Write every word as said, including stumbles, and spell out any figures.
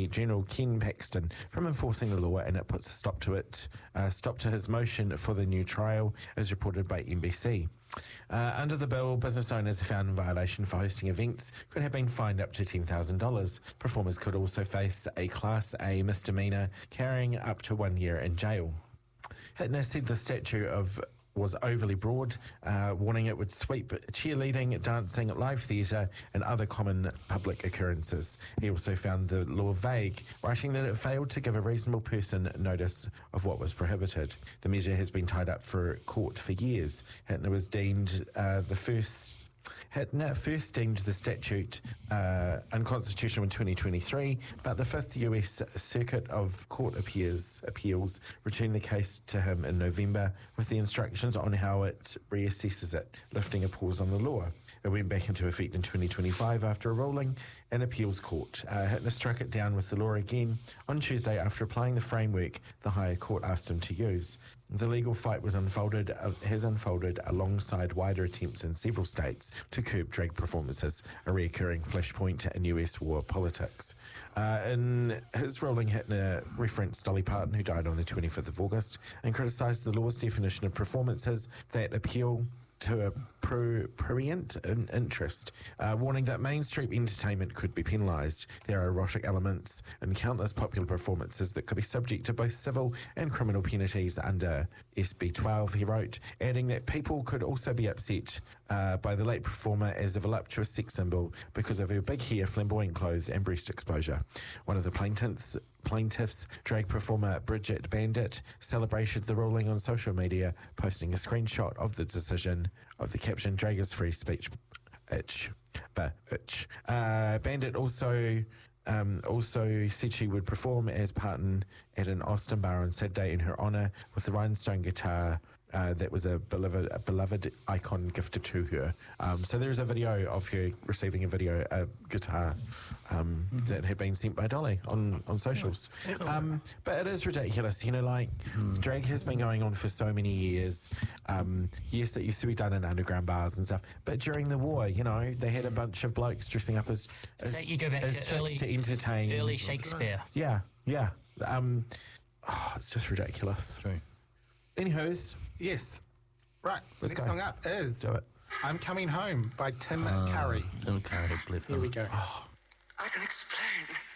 Attorney General Ken Paxton from enforcing the law, and it puts a stop to it, uh, stop to his motion for the new trial, as reported by N B C. Uh, under the bill, business owners found in violation for hosting events could have been fined up to ten thousand dollars. Performers could also face a Class A misdemeanor carrying up to one year in jail. Hittner said the statute of was overly broad, uh, warning it would sweep cheerleading, dancing, live theatre and other common public occurrences. He also found the law vague, writing that it failed to give a reasonable person notice of what was prohibited. The measure has been tied up for court for years. Hittner was deemed uh, the first Hittner first deemed the statute uh, unconstitutional in twenty twenty-three, but the Fifth U S Circuit of Court Appeals, appeals returned the case to him in November with the instructions on how it reassesses it, lifting a pause on the law. It went back into effect in twenty twenty-five after a ruling in appeals court. Uh, Hittner struck it down with the law again on Tuesday after applying the framework the higher court asked him to use. The legal fight was unfolded uh, has unfolded alongside wider attempts in several states to curb drag performances, a recurring flashpoint in U S war politics. Uh, in his ruling, Hittner referenced Dolly Parton, who died on the twenty-fifth of August, and criticised the law's definition of performances that appeal to a pro- prurient in interest, uh, warning that mainstream entertainment could be penalised. There are erotic elements in countless popular performances that could be subject to both civil and criminal penalties under S B twelve, he wrote, adding that people could also be upset uh, by the late performer as a voluptuous sex symbol because of her big hair, flamboyant clothes and breast exposure. One of the plaintiffs Plaintiffs, drag performer Bridget Bandit, celebrated the ruling on social media, posting a screenshot of the decision of the caption, "Drag is free speech, itch, but itch." Uh, Bandit also um, also said she would perform as Parton at an Austin bar on Saturday in her honour with the Rhinestone guitar. Uh, that was a beloved, a beloved icon gifted to her. Um, so there's a video of her receiving a video, a guitar um, mm-hmm. that had been sent by Dolly on, on socials. Um, but it is ridiculous, you know, like mm. drag has been going on for so many years. Um, yes, it used to be done in underground bars and stuff, but during the war, you know, they had a bunch of blokes dressing up as, as, so you go back as to early, to entertain. Early Shakespeare. Yeah, yeah. Um, oh, it's just ridiculous. True. Anywho's, yes. Right, Let's next go. song up is Do it. I'm Coming Home by Tim Uh, Curry. Tim Curry, bless Here him. we go. Oh. I can explain.